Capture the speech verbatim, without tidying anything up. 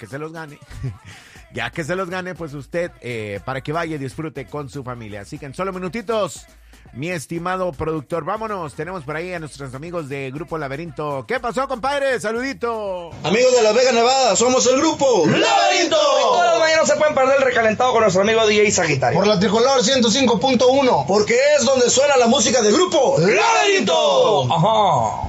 que se los gane, ya que se los gane, pues usted, eh, para que vaya y disfrute con su familia. Así que en solo minutitos, mi estimado productor, vámonos. Tenemos por ahí a nuestros amigos de Grupo Laberinto. ¿Qué pasó, compadre? Saludito. Amigos de Las Vegas, Nevada, somos el Grupo Laberinto. Y todas las mañanas se pueden perder el recalentado con nuestro amigo D J Sagitario. Por la Tricolor ciento cinco punto uno, porque es donde suena la música del Grupo Laberinto. Ajá.